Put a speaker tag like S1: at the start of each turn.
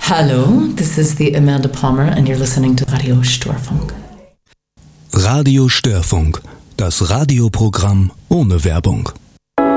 S1: Hello, this is the Amanda Palmer and you're listening to Radio Störfunk.
S2: Radio Störfunk, das Radioprogramm ohne Werbung.